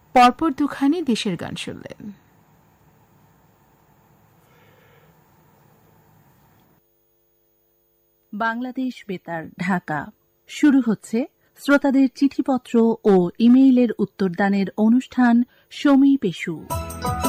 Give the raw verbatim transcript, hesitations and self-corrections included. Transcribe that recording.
পরপর দুখানি দেশের গান শুনলেন। বাংলাদেশ বেতার ঢাকা শুরু হচ্ছে শ্রোতাদের চিঠিপত্র ও ইমেইলের উত্তরদানের অনুষ্ঠান সমী পেশু।